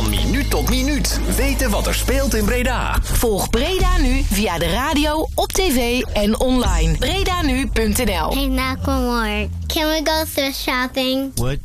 Van minuut tot minuut. Weten wat er speelt in Breda. Volg Breda Nu via de radio, op tv en online. bredanu.nl. Hey, Nakamore, can we go thrift shopping? What?